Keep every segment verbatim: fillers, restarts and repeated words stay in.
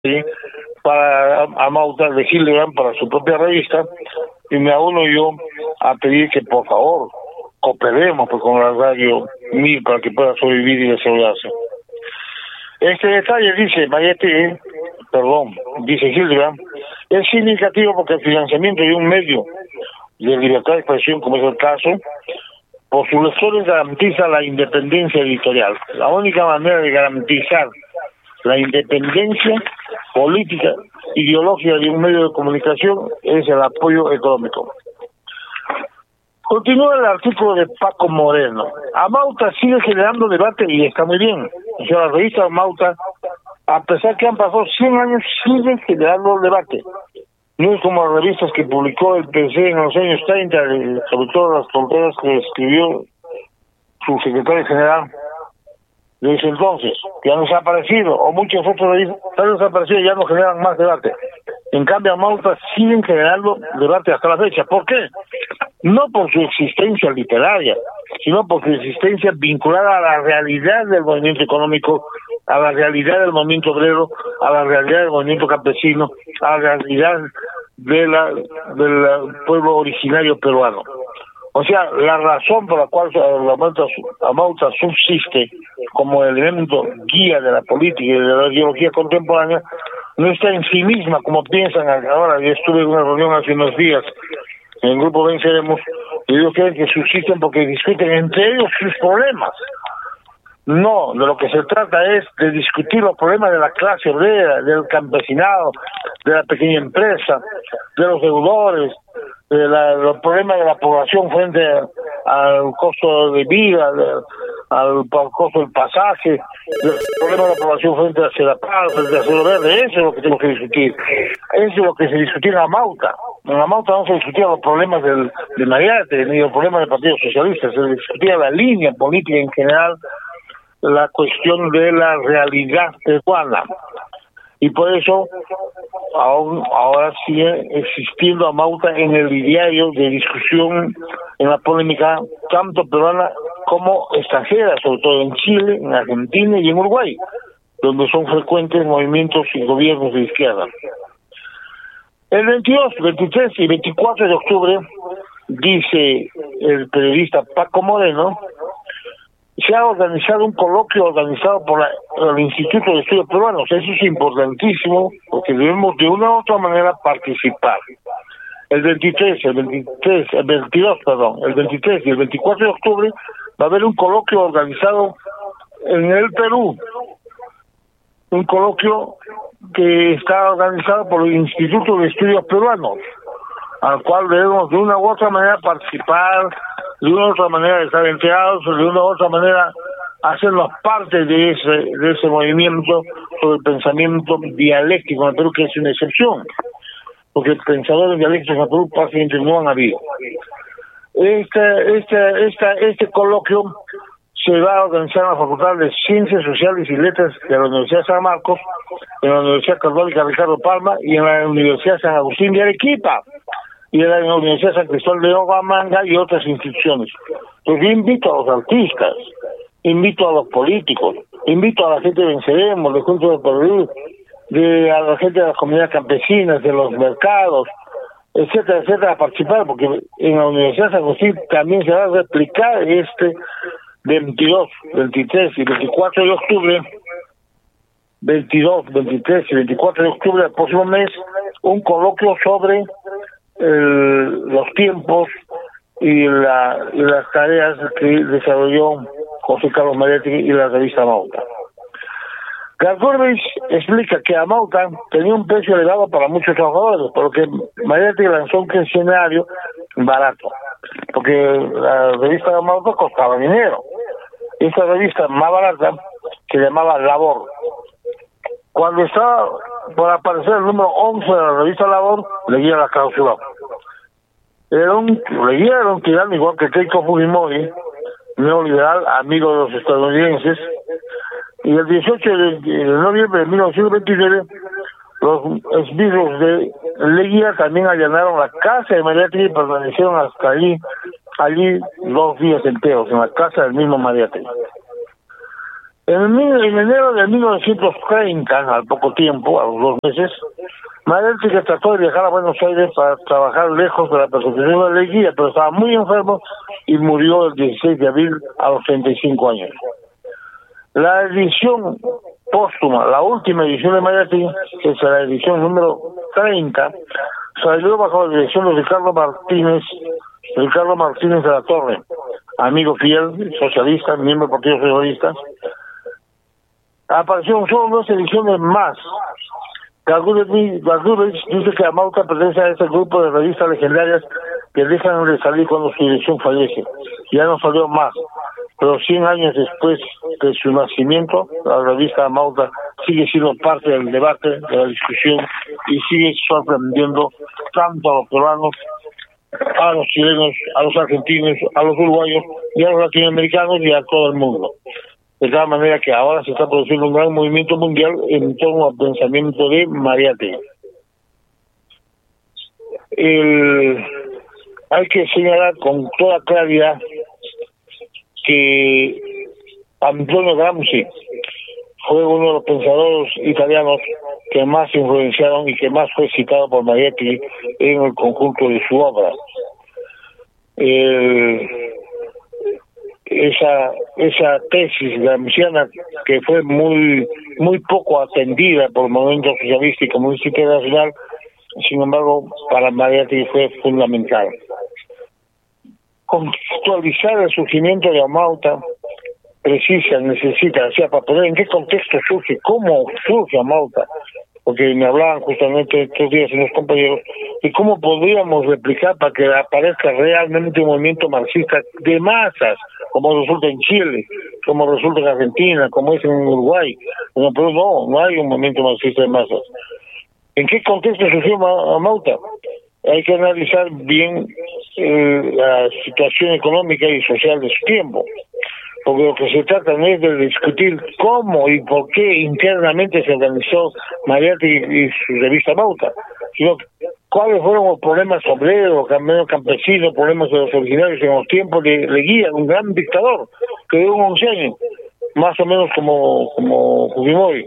para Amauta de Hildebrand para su propia revista, y me uno yo a pedir que por favor cooperemos pues, con la radio Mil para que pueda sobrevivir y desarrollarse. Este detalle, dice Mayete, perdón, dice Hildebrand, es significativo porque el financiamiento de un medio de libertad de expresión, como es el caso, por sus lectores garantiza la independencia editorial. La única manera de garantizar la independencia política, ideológica de un medio de comunicación es el apoyo económico. Continúa el artículo de Paco Moreno. Amauta sigue generando debate y está muy bien. O sea, la revista Amauta, a pesar que han pasado cien años, sigue generando debate. No es como las revistas que publicó el P C en los años treinta, sobre todo las tonteras que escribió su secretario general de ese entonces, que han desaparecido, o muchas otras revistas han desaparecido y ya no generan más debate. En cambio, Amauta siguen generando debate hasta la fecha. ¿Por qué? No por su existencia literaria, sino por su existencia vinculada a la realidad del movimiento económico, a la realidad del movimiento obrero, a la realidad del movimiento campesino, a la realidad de la, del pueblo originario peruano. O sea, la razón por la cual Amauta, Amauta subsiste como elemento guía de la política y de la ideología contemporánea no está en sí misma, como piensan ahora. Yo estuve en una reunión hace unos días en el grupo Venceremos, y ellos creen que subsisten porque discuten entre ellos sus problemas. No, de lo que se trata es de discutir los problemas de la clase obrera, del campesinado, de la pequeña empresa, de los deudores, de la, los problemas de la población frente al costo de vida, de, al, al costo del pasaje, del problema de la población frente a Sedapal, frente a Cielo Verde. Eso es lo que tenemos que discutir. Eso es lo que se discutía en Amauta. En Amauta no se discutía los problemas del, de Mariate, ni los problemas del Partido Socialista, se discutía la línea política en general, la cuestión de la realidad peruana. Y por eso aún, ahora sigue existiendo Amauta en el diario de discusión, en la polémica, tanto peruana como extranjera, sobre todo en Chile, en Argentina y en Uruguay, donde son frecuentes movimientos y gobiernos de izquierda. El veintidós, veintitrés y veinticuatro de octubre, dice el periodista Paco Moreno, se ha organizado un coloquio organizado por la, el Instituto de Estudios Peruanos. Eso es importantísimo porque debemos de una u otra manera participar. El veintitrés, el veintitrés, el veintidós, perdón, el veintitrés y el veinticuatro de octubre va a haber un coloquio organizado en el Perú. Un coloquio que está organizado por el Instituto de Estudios Peruanos, al cual debemos de una u otra manera participar, de una u otra manera estar enterados, de una u otra manera hacernos parte de ese de ese movimiento sobre el pensamiento dialéctico en el Perú, que es una excepción, porque pensadores dialécticos en el Perú prácticamente no han habido. Este, este, esta, este coloquio se va a organizar en la Facultad de Ciencias Sociales y Letras de la Universidad de San Marcos, en la Universidad Católica Ricardo Palma y en la Universidad San Agustín de Arequipa, y en la Universidad San Cristóbal de Ogamanga y otras instituciones. Pues yo invito a los artistas, invito a los políticos, invito a la gente de Venceremos, de Juntos de Perú, de a la gente de las comunidades campesinas, de los mercados, etcétera, etcétera, a participar, porque en la Universidad San Agustín también se va a replicar este veintidós, veintitrés y veinticuatro de octubre, veintidós, veintitrés y veinticuatro de octubre del próximo mes, un coloquio sobre el, los tiempos y, la, y las tareas que desarrolló José Carlos Mariátegui y la revista Amauta. Gargorbis explica que Amauta tenía un precio elevado para muchos trabajadores, porque Mariátegui lanzó un escenario barato, porque la revista Amauta costaba dinero. Esta revista más barata se llamaba Labor. Cuando estaba por aparecer el número once de la revista Labor, leía la cláusula. Era un, leía era un tirano igual que Keiko Fujimori, neoliberal, amigo de los estadounidenses, y el dieciocho de noviembre de mil novecientos veintinueve, los esbirros de Leguía también allanaron la casa de Mariátegui y permanecieron hasta allí, allí dos días enteros, en la casa del mismo Mariátegui. En, mil- en enero de mil novecientos treinta, al poco tiempo, a los dos meses, Mariátegui, que trató de viajar a Buenos Aires para trabajar lejos de la persecución de la Leguía, pero estaba muy enfermo y murió el dieciséis de abril a los treinta y cinco años. La edición póstuma, la última edición de Mariátegui, que es la edición número treinta, salió bajo la dirección de Ricardo Martínez, Ricardo Martínez de la Torre, amigo fiel, socialista, miembro del Partido Socialista. Aparecieron solo dos ediciones más. Gardurich dice que Amauta pertenece a ese grupo de revistas legendarias que dejan de salir cuando su dirección fallece. Ya no salió más, pero cien años después de su nacimiento, la revista Amauta sigue siendo parte del debate, de la discusión, y sigue sorprendiendo tanto a los peruanos, a los chilenos, a los argentinos, a los uruguayos y a los latinoamericanos y a todo el mundo. De tal manera que ahora se está produciendo un gran movimiento mundial en torno al pensamiento de Mariátegui. El, hay que señalar con toda claridad que Antonio Gramsci fue uno de los pensadores italianos que más influenciaron y que más fue citado por Mariátegui en el conjunto de su obra. El, esa esa tesis gramsciana, que fue muy muy poco atendida por el movimiento socialista y comunista internacional, sin embargo para Mariátegui fue fundamental. Contextualizar el surgimiento de Amauta precisa, necesita, o sea, para poder en qué contexto surge, cómo surge Amauta, porque me hablaban justamente estos días unos compañeros, y cómo podríamos replicar para que aparezca realmente un movimiento marxista de masas, como resulta en Chile, como resulta en Argentina, como es en Uruguay. No, pero no, no hay un movimiento marxista de masas. ¿En qué contexto surgió Amauta? Hay que analizar bien eh, la situación económica y social de su tiempo, porque lo que se trata no es de discutir cómo y por qué internamente se organizó Mariátegui y su revista Amauta, sino cuáles fueron los problemas obreros, campesinos, problemas de los originarios en los tiempos de Leguía, un gran dictador que dio un once años, más o menos como, como Fujimori.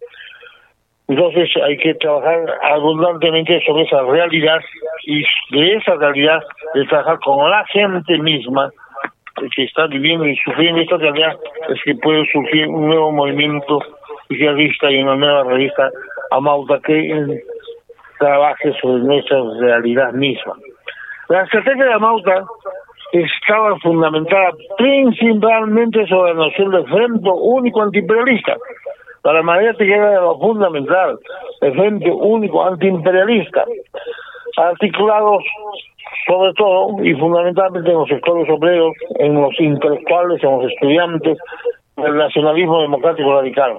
Entonces hay que trabajar abundantemente sobre esa realidad, y de esa realidad de trabajar con la gente misma que está viviendo y sufriendo esta realidad, es que puede surgir un nuevo movimiento socialista y una nueva revista Amauta que eh, trabaje sobre nuestra realidad misma. La estrategia de Amauta estaba fundamentada principalmente sobre la noción del Frente Único Antiimperialista. Para Mariátegui era lo fundamental, el Frente Único Antiimperialista, articulados sobre todo y fundamentalmente en los sectores obreros, en los intelectuales, en los estudiantes, en el nacionalismo democrático radical.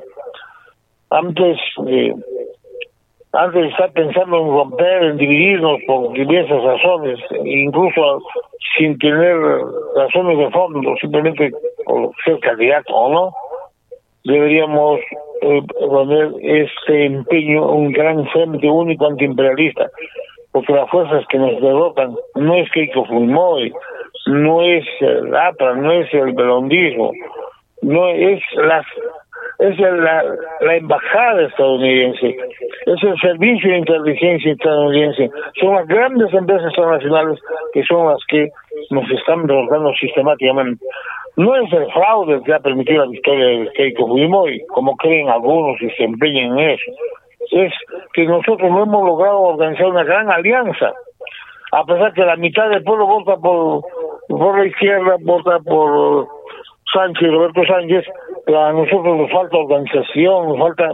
Antes de, antes de estar pensando en romper, en dividirnos por diversas razones, incluso sin tener razones de fondo, simplemente por ser candidato o no, deberíamos eh, poner este empeño un gran Frente Único Antiimperialista, porque las fuerzas que nos derrotan no es Keiko Fujimori, no es el A P R A, no es el belondismo, no es las es la, la embajada estadounidense, es el servicio de inteligencia estadounidense, son las grandes empresas transnacionales que son las que nos están derrotando sistemáticamente. No es el fraude que ha permitido la victoria de Keiko Fujimori, como creen algunos y se empeñan en eso. Es que nosotros no hemos logrado organizar una gran alianza, a pesar que la mitad del pueblo vota por, por la izquierda, vota por Sánchez, Roberto Sánchez, pero a nosotros nos falta organización, nos falta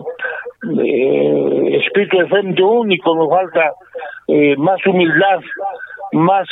eh, espíritu de frente único, nos falta eh, más humildad, más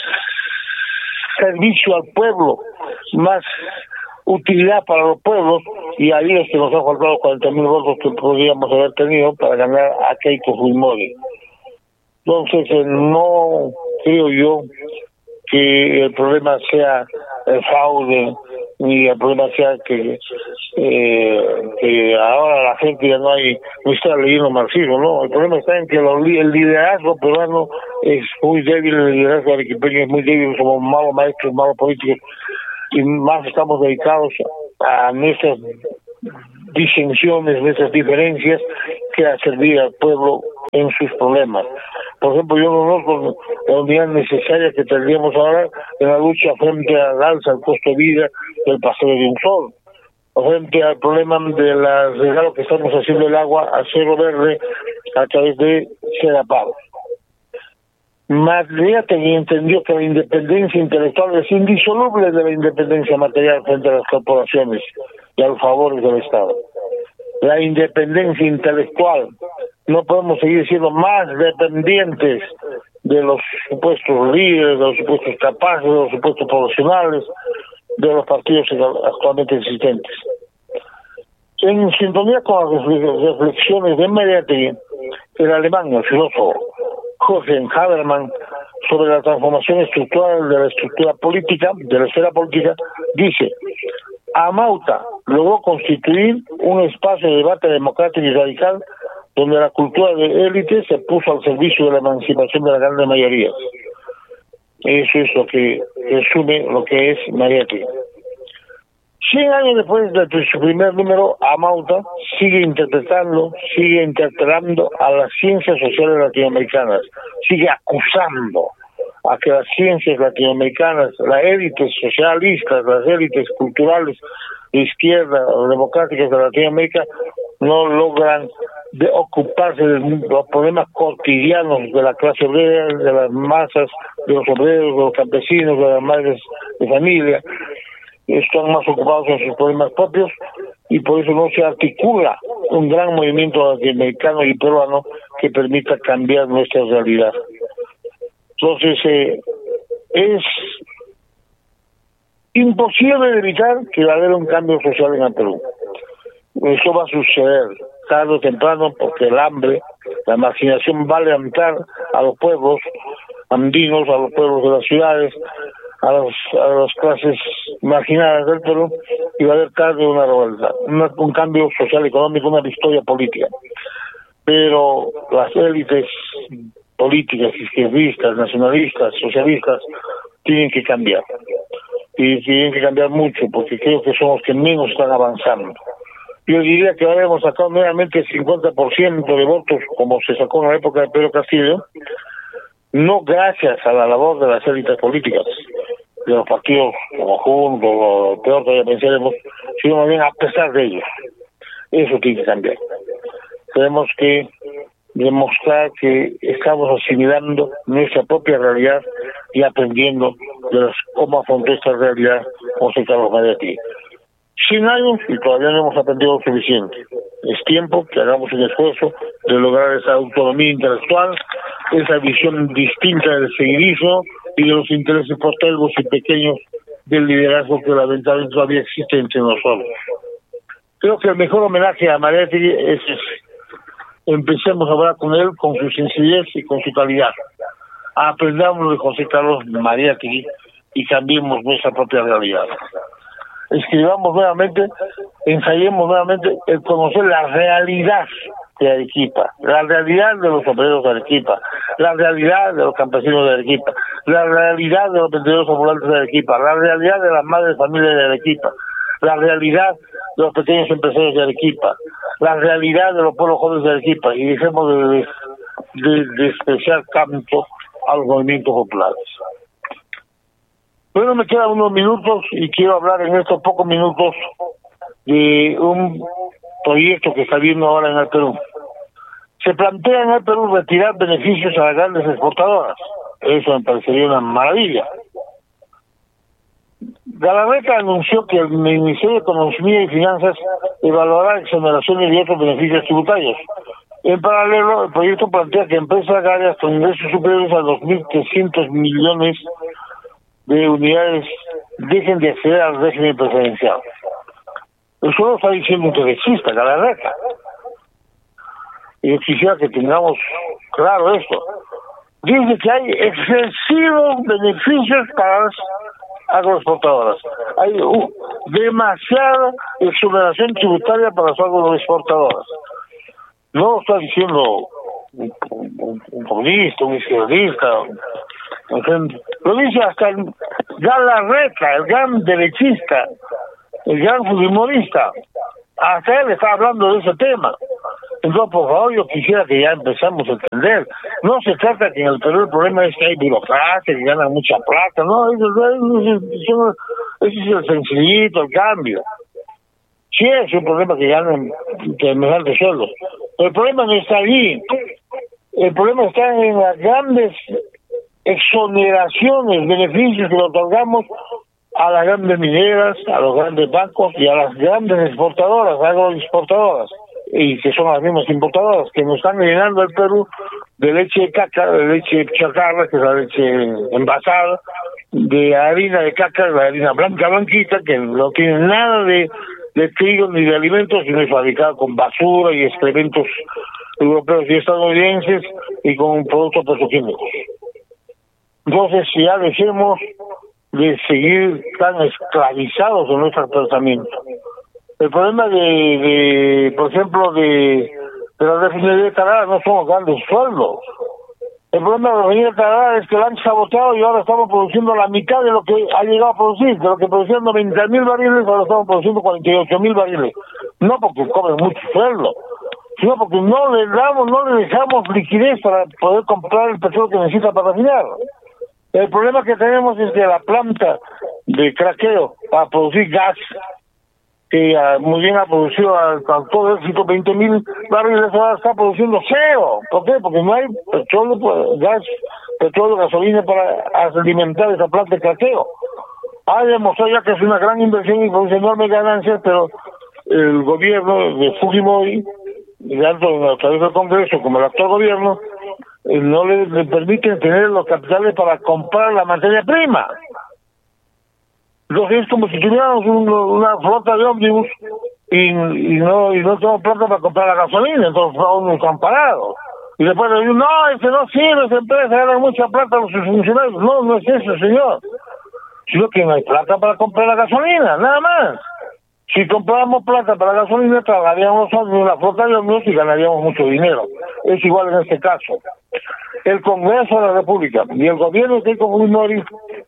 servicio al pueblo, más utilidad para los pueblos, y ahí es que nos han faltado cuarenta mil votos que podríamos haber tenido para ganar a Keiko Fujimori. Entonces, eh, no creo yo que el problema sea el fraude, ni el problema sea que, eh, que ahora la gente ya no hay no está leyendo marxismo, no. El problema está en que lo, el liderazgo peruano es muy débil, el liderazgo arequipeño es muy débil, somos malos maestros, malos políticos, y más estamos dedicados a nuestras disensiones, nuestras diferencias, que a servir al pueblo en sus problemas. Por ejemplo, yo no noto la unidad necesaria que tendríamos ahora en la lucha frente al alza, al costo de vida del paseo de un sol, o frente al problema de la regalo que estamos haciendo el agua a Cerro Verde a través de Sedapal. Mariátegui entendió que la independencia intelectual es indisoluble de la independencia material frente a las corporaciones y a los favores del Estado. La independencia intelectual, no podemos seguir siendo más dependientes de los supuestos líderes, de los supuestos capaces, de los supuestos profesionales, de los partidos actualmente existentes. En sintonía con las reflexiones de Mariátegui, el alemán, el filósofo Jürgen Habermas, sobre la transformación estructural de la estructura política, de la esfera política, dice: Amauta logró constituir un espacio de debate democrático y radical donde la cultura de élite se puso al servicio de la emancipación de la grande mayoría. Eso es lo que resume lo que es Mariátegui. Cien años después de su primer número, Amauta sigue interpretando, sigue interpelando a las ciencias sociales latinoamericanas, sigue acusando a que las ciencias latinoamericanas, las élites socialistas, las élites culturales de izquierda o democráticas de Latinoamérica no logran de ocuparse de los problemas cotidianos de la clase obrera, de las masas, de los obreros, de los campesinos, de las madres de familia. Están más ocupados en sus problemas propios y por eso no se articula un gran movimiento latinoamericano y peruano que permita cambiar nuestra realidad. Entonces, eh, es imposible evitar que va a haber un cambio social en el Perú. Eso va a suceder tarde o temprano porque el hambre, la marginación va a levantar a los pueblos andinos, a los pueblos de las ciudades, a, los, a las clases marginadas del Perú, y va a haber tarde una revuelta, una, un cambio social, económico, una victoria política. Pero las élites políticas, izquierdistas, nacionalistas, socialistas, tienen que cambiar. Y tienen que cambiar mucho, porque creo que son los que menos están avanzando. Yo diría que ahora hemos sacado nuevamente el cincuenta por ciento de votos, como se sacó en la época de Pedro Castillo, no gracias a la labor de las élites políticas, de los partidos como Juntos, o peor que ya pensaremos, sino más bien a pesar de ellos. Eso tiene que cambiar. Tenemos que demostrar que estamos asimilando nuestra propia realidad y aprendiendo de las, cómo afrontar esta realidad José Carlos Mariátegui. Cien años y todavía no hemos aprendido lo suficiente. Es tiempo que hagamos un esfuerzo de lograr esa autonomía intelectual, esa visión distinta del seguidismo y de los intereses portelgos y pequeños del liderazgo que lamentablemente todavía existe entre nosotros. Creo que el mejor homenaje a Mariátegui es ese. Empecemos a hablar con él, con su sencillez y con su calidad. Aprendamos de José Carlos Mariátegui y cambiemos nuestra propia realidad. Escribamos nuevamente, ensayemos nuevamente el conocer la realidad de Arequipa, la realidad de los obreros de Arequipa, la realidad de los campesinos de Arequipa, la realidad de los vendedores ambulantes de Arequipa, la realidad de las madres de familia de Arequipa, la realidad de los pequeños empresarios de Arequipa, la realidad de los pueblos jóvenes de Arequipa, y dejemos de, de, de despreciar tanto a los movimientos populares. Bueno, me quedan unos minutos y quiero hablar en estos pocos minutos de un proyecto que está viendo ahora en el Perú. Se plantea en el Perú retirar beneficios a las grandes exportadoras. Eso me parecería una maravilla. Galarreta anunció que el Ministerio de Economía y Finanzas evaluará exoneraciones y otros beneficios tributarios. En paralelo, el proyecto plantea que empresas agrarias con ingresos superiores a dos mil trescientos millones de unidades dejen de acceder al régimen preferencial. Eso lo está diciendo un progresista, Galarreta. Y yo quisiera que tengamos claro esto. Dice que hay excesivos beneficios para las agroexportadoras. Hay uh, demasiada exoneración tributaria para las agroexportadoras. No lo está diciendo un, un, un comunista, un izquierdista, lo dice hasta el Galarreta, el gran derechista, el gran fujimorista. Hasta él está hablando de ese tema. Entonces, por favor, yo quisiera que ya empezamos a entender. No se trata que en el Perú el problema es que hay burocracia, que ganan mucha plata. No, eso, eso, eso, eso es el sencillito, el cambio. Sí es un problema que ganan, que mejor sueldos. El problema no está allí. El problema está en las grandes exoneraciones, beneficios que le otorgamos a las grandes mineras, a los grandes bancos y a las grandes exportadoras, agroexportadoras, y que son las mismas importadoras, que nos están llenando el Perú de leche de caca, de leche chatarra, que es la leche envasada, de harina de caca, la harina blanca, blanquita, que no tiene nada de, de trigo ni de alimentos, sino es fabricada con basura y excrementos europeos y estadounidenses y con productos petroquímicos. Entonces, si ya dejemos de seguir tan esclavizados en nuestro pensamiento. El problema de, de por ejemplo, de, de la refinería de Tarara no son grandes sueldos. El problema de la refinería de Tarara es que la han saboteado y ahora estamos produciendo la mitad de lo que ha llegado a producir. De lo que producían noventa mil barriles, ahora estamos produciendo cuarenta y ocho mil barriles. No porque cobren mucho sueldo, sino porque no le damos, no le dejamos liquidez para poder comprar el petróleo que necesita para refinar. El problema que tenemos es que la planta de craqueo para producir gas, que uh, muy bien ha producido al todo éxito veinte mil barriles, ahora está produciendo cero. ¿Por qué? Porque no hay petróleo, pues, gas, petróleo, gasolina para alimentar esa planta de craqueo. Ha demostrado ya que es una gran inversión y produce enormes ganancias, pero el gobierno de Fujimori, tanto a través del Congreso como el actual gobierno, no le, le permiten tener los capitales para comprar la materia prima. Entonces es como si tuviéramos un, una flota de ómnibus y, y no y no tenemos plata para comprar la gasolina, entonces aún están parados. Y después le digo, no, ese no sirve, esa empresa gana mucha plata a los funcionarios. No, no es eso, señor. Sino que no hay plata para comprar la gasolina, nada más. Si compráramos plata para la gasolina, trasladaríamos una flota de ómnibus y ganaríamos mucho dinero. Es igual en este caso. El Congreso de la República y el gobierno de Keiko Fujimori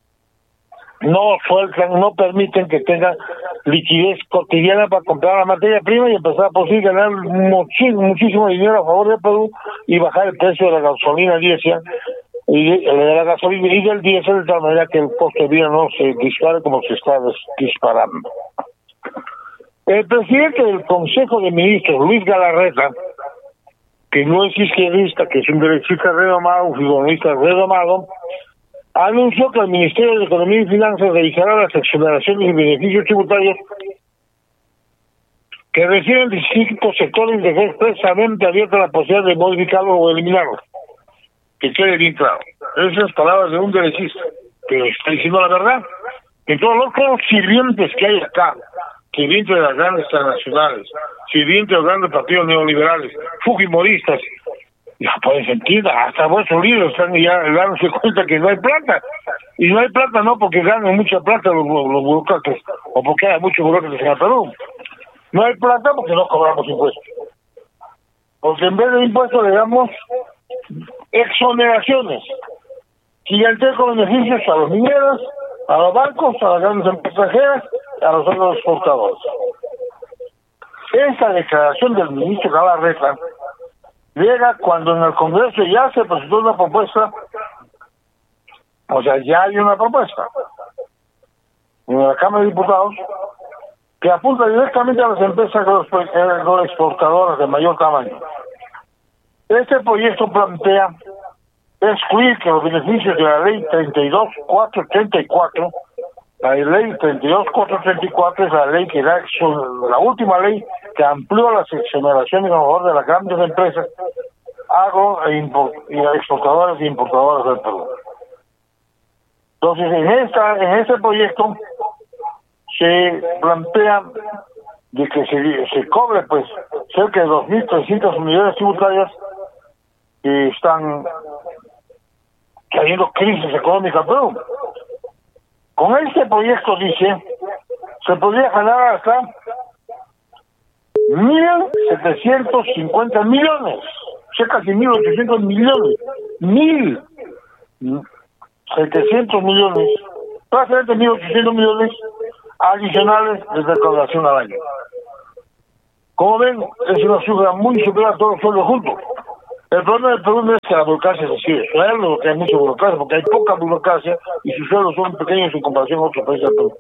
no sueltan, no permiten que tenga liquidez cotidiana para comprar la materia prima y empezar a producir, ganar muchísimo, muchísimo dinero a favor de Perú y bajar el precio de la gasolina diésel y de, de la gasolina y del diésel, de tal manera que el costo de vida no se dispare como se está disparando. El presidente del Consejo de Ministros, Luis Galarreta, que no es izquierdista, que es un derechista redomado, un figurista redomado, anunció que el Ministerio de Economía y Finanzas realizará las exoneraciones y beneficios tributarios que reciben distintos sectores y dejar expresamente abierta la posibilidad de modificarlos o eliminarlos. Que quede bien claro. Esas palabras de un derechista, que está diciendo la verdad. Que todos los sirvientes que hay acá, sirvientes de las grandes transnacionales, sirvientes de los grandes partidos neoliberales, fujimoristas, ya pueden sentir, hasta vuestros libros están ya dándose cuenta que no hay plata. Y no hay plata no porque ganan mucha plata los, los burócratas, o porque hay muchos burócratas en el Perú. No hay plata porque no cobramos impuestos. Porque en vez de impuestos le damos exoneraciones, gigantescos beneficios a los mineros, a los bancos, a las grandes empresas extranjeras, a los otros exportadores. Esta declaración del ministro Galarreta llega cuando en el Congreso ya se presentó una propuesta, o sea, ya hay una propuesta en la Cámara de Diputados que apunta directamente a las empresas exportadoras de mayor tamaño. Este proyecto plantea excluir que los beneficios de la ley treinta y dos mil cuatrocientos treinta y cuatro, la ley treinta y dos mil cuatrocientos treinta y cuatro es la ley que da la última ley que amplió las exoneraciones a favor de las grandes empresas agro e import, y exportadoras e importadoras del Perú. Entonces, en esta en este proyecto se plantea de que se, se cobre pues cerca de dos mil trescientas unidades tributarias que están trayendo crisis económica al Perú. Con este proyecto, dice, se podría ganar hasta mil setecientos cincuenta millones, o sea, casi mil ochocientos millones, mil setecientos millones, prácticamente mil ochocientos millones adicionales de recaudación al año. Como ven, es una cifra muy superior a todos los sueldos juntos. El problema del Perú no es que la burocracia se sigue sueldo, que hay mucha burocracia, porque hay poca burocracia y sus sueldos son pequeños en comparación a otros países del Perú.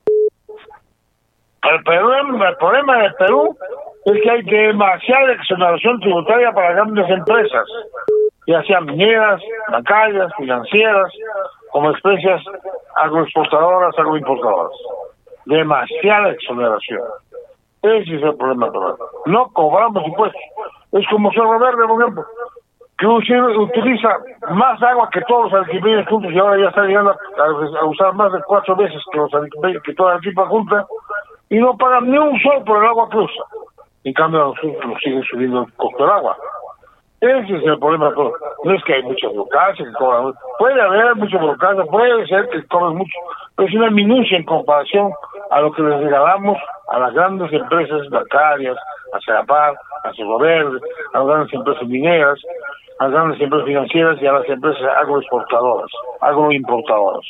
El problema, el problema del Perú es que hay demasiada exoneración tributaria para grandes empresas, ya sean mineras, bancarias, financieras, como empresas agroexportadoras, agroimportadoras. Demasiada exoneración. Ese es el problema. No cobramos impuestos. Es como Cerro Verde, por ejemplo, que utiliza más agua que todos los Arequipeños juntos y ahora ya está llegando a, a usar más de cuatro veces que los Arequipeños, que toda la Arequipa junta, y no pagan ni un sol por el agua que usa. En cambio, nosotros nos siguen subiendo el costo del agua. Ese es el problema. Pero no es que hay mucha burocracia que cobran. Puede haber mucha burocracia, puede ser que cobren mucho, pero es una minucia en comparación a lo que les regalamos a las grandes empresas bancarias, a Serapar, a Cerro Verde, a las grandes empresas mineras, a las grandes empresas financieras y a las empresas agroexportadoras, agroimportadoras.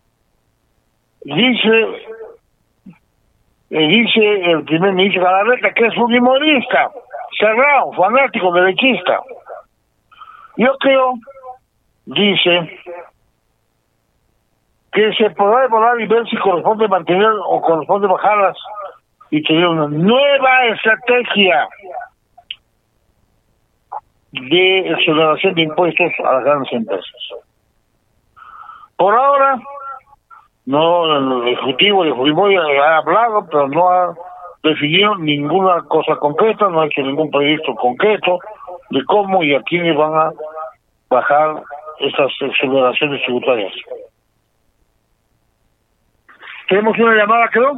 Dice, dice el primer ministro Galarreta que es fujimorista, cerrado, fanático, derechista. Yo creo, dice, que se podrá evaluar y ver si corresponde mantener o corresponde bajarlas y tener una nueva estrategia de exoneración de impuestos a las grandes empresas. Por ahora, no, el Ejecutivo de Fujimori ha hablado, pero no ha definido ninguna cosa concreta, no ha hecho ningún proyecto concreto de cómo y a quiénes van a bajar estas exoneraciones tributarias. ¿Tenemos una llamada, creo?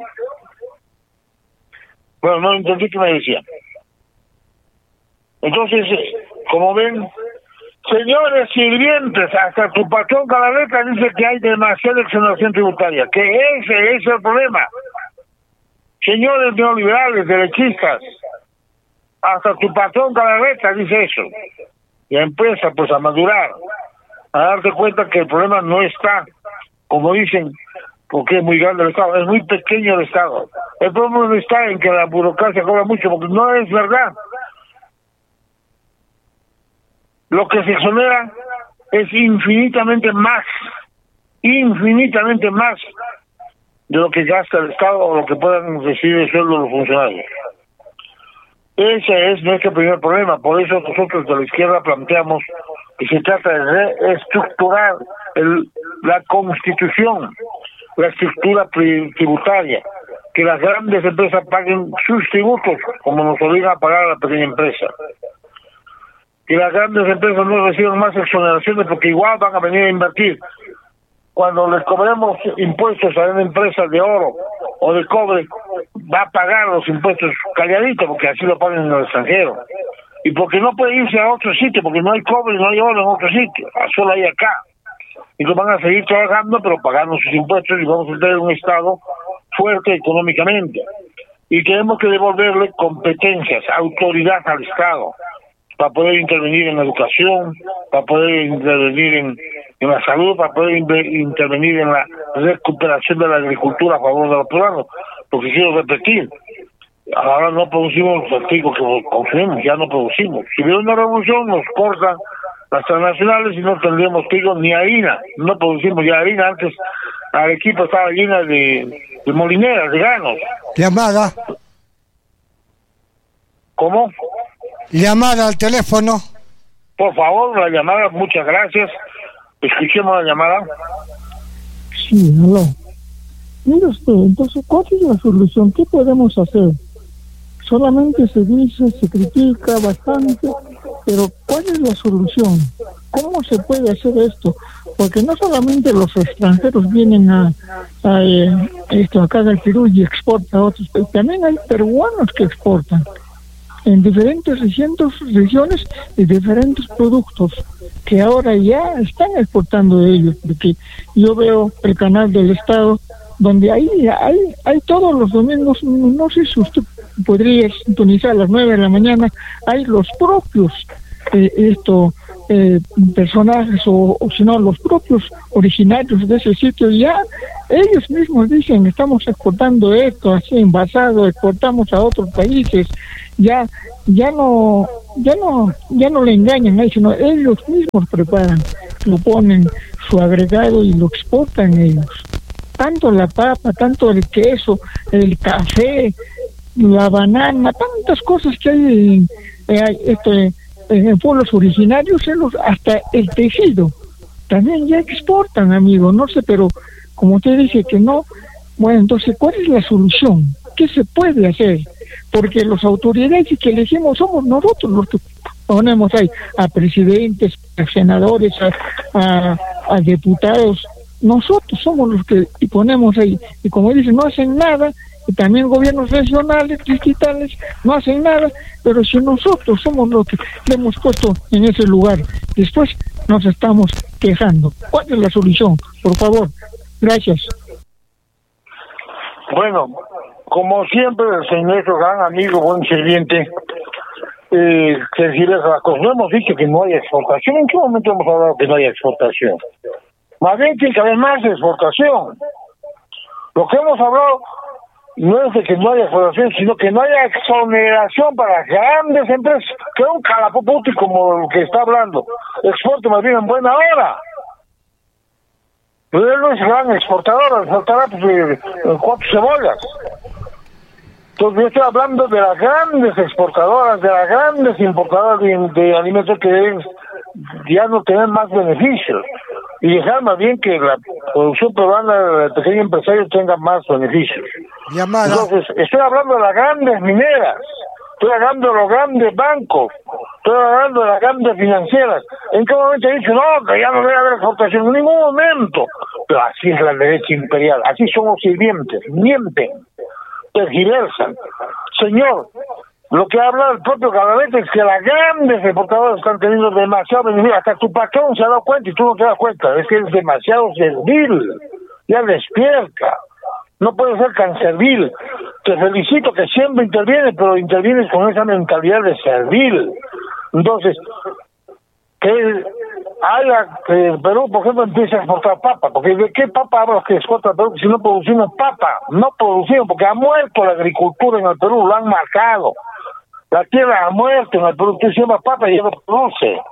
Bueno, no entendí qué me decía. Entonces, como ven, señores sirvientes, hasta tu patrón Galarreta dice que hay demasiada exoneración tributaria, que ese es el problema. Señores neoliberales, derechistas, hasta tu patrón Galarreta dice eso. Y la empresa, pues, a madurar, a darte cuenta que el problema no está, como dicen, porque es muy grande el Estado, es muy pequeño el Estado. El problema no está en que la burocracia cobra mucho, porque no es verdad. Lo que se exonera es infinitamente más, infinitamente más de lo que gasta el Estado o lo que puedan recibir el sueldo los funcionarios. Ese es nuestro primer problema. Por eso nosotros de la izquierda planteamos que se trata de reestructurar el, la Constitución, la estructura tributaria, que las grandes empresas paguen sus tributos como nos obliga a pagar a la pequeña empresa, que las grandes empresas no reciban más exoneraciones porque igual van a venir a invertir. Cuando les cobremos impuestos a una empresa de oro o de cobre, va a pagar los impuestos calladito porque así lo pagan en el extranjero, y porque no puede irse a otro sitio porque no hay cobre, no hay oro en otro sitio, solo hay acá. Y lo van a seguir trabajando, pero pagando sus impuestos, y vamos a tener un Estado fuerte económicamente. Y tenemos que devolverle competencias, autoridad al Estado, para poder intervenir en la educación, para poder intervenir en, en la salud, para poder in- intervenir en la recuperación de la agricultura a favor de los peruanos. Porque quiero repetir, ahora no producimos el trigo que consumimos, ya no producimos. Si hubiera una revolución, nos cortan las transnacionales y no tendríamos trigo ni harina. No producimos ya harina. Antes Arequipa estaba llena de, de molineras, de granos. Llamada. ¿Cómo? Llamada al teléfono. Por favor, la llamada, muchas gracias. Escuchemos la llamada. Sí, aló. Mire usted, entonces, ¿cuál es la solución? ¿Qué podemos hacer? Solamente se dice, se critica bastante, pero ¿cuál es la solución? ¿Cómo se puede hacer esto? Porque no solamente los extranjeros vienen a, a eh, esto acá del Perú y exportan a otros países, también hay peruanos que exportan en diferentes regiones, regiones y diferentes productos que ahora ya están exportando de ellos, porque yo veo el canal del Estado donde ahí hay, hay todos los domingos, no sé si usted podría sintonizar a las nueve de la mañana, hay los propios eh, esto eh, personajes o, o si no los propios originarios de ese sitio, ya ellos mismos dicen estamos exportando esto así envasado, exportamos a otros países, ya ya no ya no ya no le engañan a ellos, sino ellos mismos preparan, lo ponen su agregado y lo exportan ellos. Tanto la papa, tanto el queso, el café, la banana, tantas cosas que hay en, en, este, en pueblos originarios, hasta el tejido también ya exportan, amigo, no sé, pero como usted dice que no, bueno, entonces, ¿cuál es la solución? ¿Qué se puede hacer? Porque las autoridades que elegimos somos nosotros los que ponemos ahí a presidentes, a senadores, a, a, a diputados. Nosotros somos los que y ponemos ahí. Y como dicen, no hacen nada, y también gobiernos regionales, distritales, no hacen nada, pero si nosotros somos los que le hemos puesto en ese lugar, después nos estamos quejando. ¿Cuál es la solución? Por favor. Gracias. Bueno, como siempre, el nuestro gran amigo, buen sirviente, eh, que decirles las cosas. No hemos dicho que no hay exportación. ¿En qué momento hemos hablado que no hay exportación? Más bien tiene que haber más exportación. Lo que hemos hablado no es de que no haya exportación, sino que no haya exoneración para grandes empresas, que un calapoputi como el que está hablando, exporte más bien en buena hora. Pero él no es gran exportador, exportará pues, cuatro cebollas. Entonces yo estoy hablando de las grandes exportadoras, de las grandes importadoras de, de alimentos que deben ya no tener más beneficios y dejar más bien que la producción peruana del pequeño empresario tenga más beneficios. Llamada. Entonces, estoy hablando de las grandes mineras, estoy hablando de los grandes bancos, estoy hablando de las grandes financieras. ¿En qué momento he dicho, no, que ya no debe haber exportación? En ningún momento. Pero así es la derecha imperial, así son los sirvientes, mienten, tergiversan. Señor, lo que habla el propio Galavete es que las grandes exportadoras están teniendo demasiado beneficio. Hasta tu patrón se ha dado cuenta y tú no te das cuenta. Es que es demasiado servil. Ya despierta. No puede ser tan servil. Te felicito que siempre intervienes, pero intervienes con esa mentalidad de servil. Entonces, que haya que Perú, por ejemplo, empiece a exportar papa. Porque ¿de qué papa hablas que exporta Perú si no producimos papa? No producimos, porque ha muerto la agricultura en el Perú, lo han marcado. La tierra ha muerto en el Perú, tú siembras papa y ya no produce.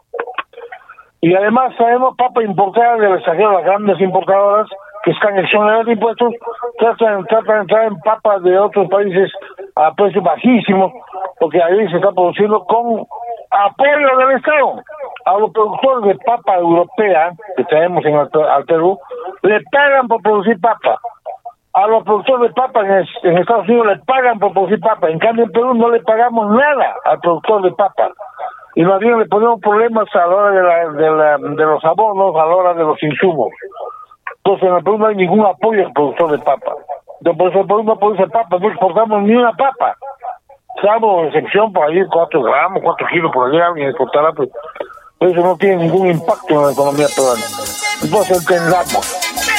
Y además traemos papa importada del extranjero, las grandes importadoras que están exoneradas de impuestos, tratan, tratan de traer papa de otros países a precios bajísimos, porque ahí se está produciendo con apoyo del Estado. A los productores de papa europea que traemos en el, al Perú, le pagan por producir papa. A los productores de papa en, es, en Estados Unidos le pagan por producir papa. En cambio en Perú no le pagamos nada al productor de papa. Y más bien le ponemos problemas a la hora de, la, de, la, de los abonos, a la hora de los insumos. Entonces en el Perú no hay ningún apoyo al productor de papa. Entonces por eso el Perú no produce papa, no exportamos ni una papa. Salvo excepción por ahí cuatro gramos, cuatro kilos por allá, alguien exportará, pues eso no tiene ningún impacto en la economía peruana. Entonces entendamos.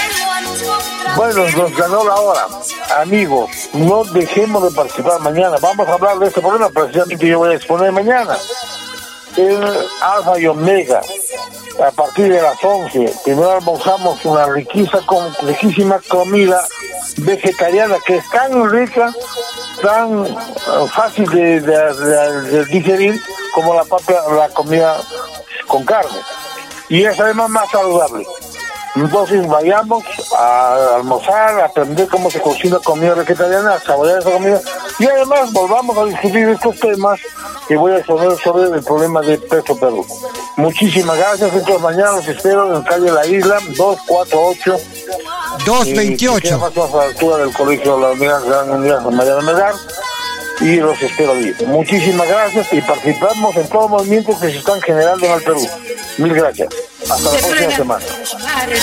Bueno, nos ganó la hora. Amigos, no dejemos de participar mañana. Vamos a hablar de este problema, precisamente yo voy a exponer mañana. El Alfa y Omega, a partir de las once. Primero almorzamos una riquísima, riquísima comida vegetariana que es tan rica, tan uh, fácil de, de, de, de digerir como la propia la comida con carne. Y es además más saludable. Entonces vayamos a almorzar, a aprender cómo se cocina comida vegetariana, a saborear esa comida y además volvamos a discutir estos temas que voy a exponer sobre el problema de Petro Perú. Muchísimas gracias, entonces mañana los espero en calle La Isla, doscientos cuarenta y ocho. doscientos veintiocho. Más a la altura del colegio de la Unidad Gran Unidad de Mariano Melgar. Y los espero allí. Muchísimas gracias y participamos en todos los movimientos que se están generando en el Perú. Mil gracias. Hasta la próxima semana.